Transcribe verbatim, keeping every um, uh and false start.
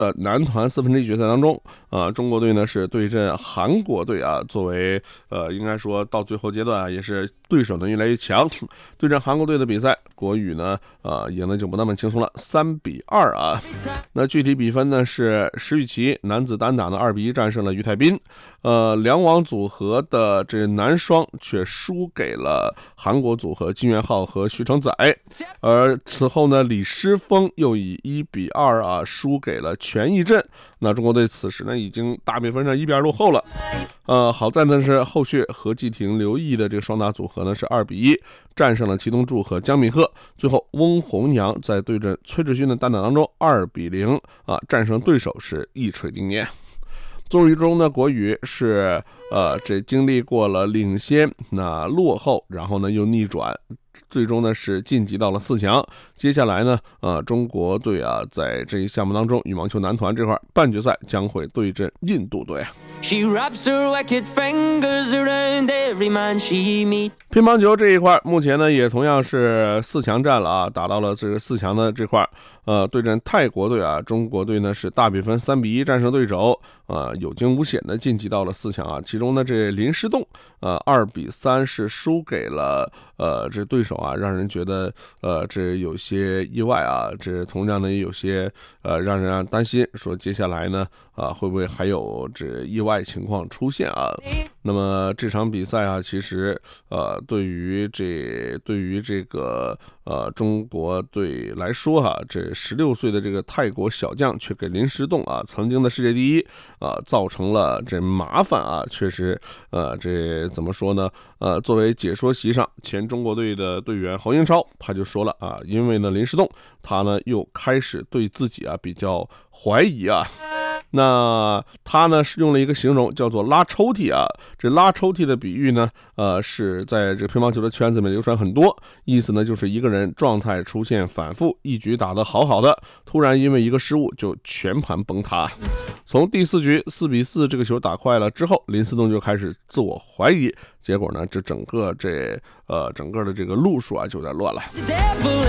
呃男团四分之一决赛当中，呃，中国队呢是对阵韩国队啊，作为呃应该说到最后阶段啊，也是对手呢越来越强。对阵韩国队的比赛，国羽呢呃赢的就不那么轻松了，三比二啊。那具体比分呢是石宇奇男子单打呢二比一战胜了于泰斌，呃两网组合的这男双却输给了韩国组合金元浩和徐承宰，而此后呢李诗峰又以一比二啊输给了全义阵。那中国队此时呢已经大比分上一比二落后了。呃，好在呢是后续何继廷、刘毅的这个双打组合呢是二比一战胜了齐东柱和姜敏赫。最后翁宏阳在对阵崔智勋的单打当中二比零啊战胜对手，是一锤定音。综艺中呢，国羽是呃这经历过了领先、那落后，然后呢又逆转，最终呢是晋级到了四强。接下来呢，呃，中国队啊在这一项目当中，羽毛球男团这块半决赛将会对阵印度队。She wraps her wicked fingers around every man she meets。乒乓球这一块，目前呢也同样是四强战了啊，打到了这个四强的这块。呃，对阵泰国队啊，中国队呢是大比分三比一战胜对手，呃，有惊无险的晋级到了四强啊。其中呢，这林诗栋，呃，二比三是输给了呃这对手啊，让人觉得呃这有些意外啊。这同样呢也有些呃让人担心，说接下来呢啊会不会还有这意外情况出现啊？那么这场比赛啊，其实呃对于这对于这个呃中国队来说哈、啊，这十六岁的这个泰国小将却给林诗栋啊曾经的世界第一啊造成了这麻烦啊，确实呃这怎么说呢？呃，作为解说席上前中国队的队员侯英超他就说了啊，因为呢林诗栋他呢又开始对自己啊比较怀疑啊。那他呢是用了一个形容叫做拉抽屉啊，这拉抽屉的比喻呢，呃是在这乒乓球的圈子里面流传很多，意思呢就是一个人状态出现反复，一局打得好好的，突然因为一个失误就全盘崩塌。从第四局四比四这个球打快了之后，林思栋就开始自我怀疑，结果呢这整个这呃整个的这个路数啊就有点乱了。